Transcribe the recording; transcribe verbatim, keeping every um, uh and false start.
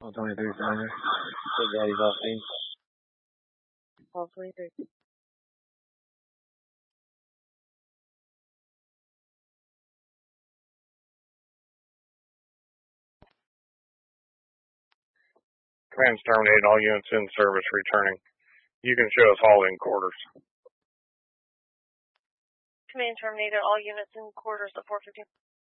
All twenty-three center. Big Daddy's off team. All twenty-three. Command's terminated, all units in service returning. You can show us holding quarters. Command terminated, all units in quarters at four fifteen.